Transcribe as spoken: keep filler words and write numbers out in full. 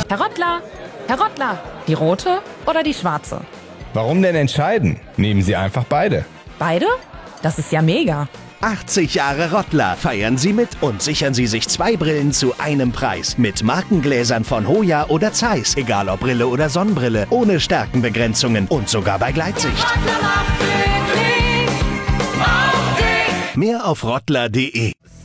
Herr Rottler, Herr Rottler, die rote oder die schwarze? Warum denn entscheiden? Nehmen Sie einfach beide. Beide? Das ist ja mega. achtzig Jahre Rottler. Feiern Sie mit und sichern Sie sich zwei Brillen zu einem Preis. Mit Markengläsern von Hoya oder Zeiss. Egal ob Brille oder Sonnenbrille. Ohne Stärkenbegrenzungen und sogar bei Gleitsicht. Mehr auf rottler punkt de.